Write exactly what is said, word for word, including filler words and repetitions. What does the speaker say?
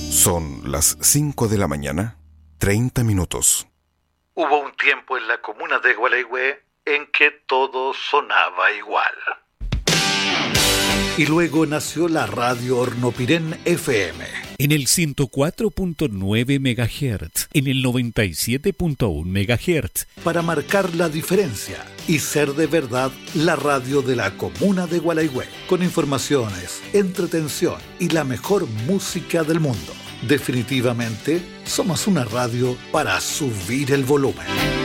Son las cinco de la mañana, treinta minutos. Hubo un tiempo en la comuna de Gualeguay en que todo sonaba igual. Y luego nació la radio Hornopirén F M. En el ciento cuatro punto nueve megahertz, en el noventa y siete punto uno megahertz. Para marcar la diferencia y ser de verdad la radio de la comuna de Gualeguay. Con informaciones, entretención y la mejor música del mundo. Definitivamente, somos una radio para subir el volumen.